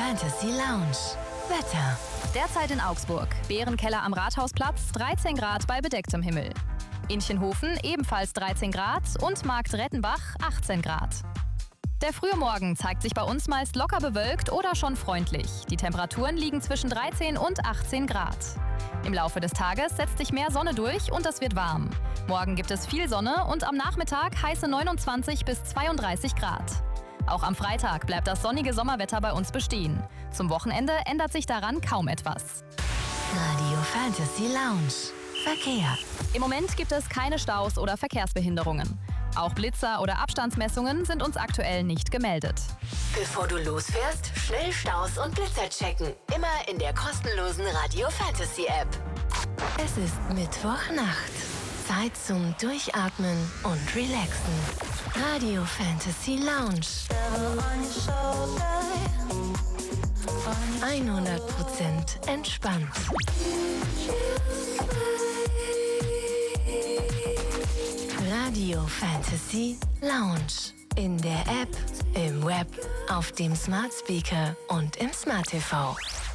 Fantasy Lounge. Wetter. Derzeit in Augsburg. Bärenkeller am Rathausplatz, 13 Grad bei bedecktem Himmel. Inchenhofen ebenfalls 13 Grad und Markt Rettenbach 18 Grad. Der frühe Morgen zeigt sich bei uns meist locker bewölkt oder schon freundlich. Die Temperaturen liegen zwischen 13 und 18 Grad. Im Laufe des Tages setzt sich mehr Sonne durch und es wird warm. Morgen gibt es viel Sonne und am Nachmittag heiße 29 bis 32 Grad. Auch am Freitag bleibt das sonnige Sommerwetter bei uns bestehen. Zum Wochenende ändert sich daran kaum etwas. Radio Fantasy Lounge. Verkehr. Im Moment gibt es keine Staus oder Verkehrsbehinderungen. Auch Blitzer oder Abstandsmessungen sind uns aktuell nicht gemeldet. Bevor du losfährst, schnell Staus und Blitzer checken. Immer in der kostenlosen Radio Fantasy App. Es ist Mittwochnacht. Zeit zum Durchatmen und Relaxen. Radio Fantasy Lounge. 100% entspannt. Radio Fantasy Lounge. In der App, im Web, auf dem Smart Speaker und im Smart TV.